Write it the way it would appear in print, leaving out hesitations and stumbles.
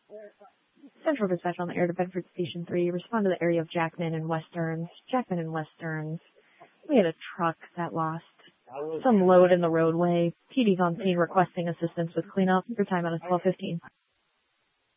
Central dispatch on the air to Bedford Station 3. Respond to the area of Jackman and Westerns. Jackman and Westerns. We had a truck that lost some load in the roadway. PD's on scene requesting assistance with cleanup. Your timeout is 12:15.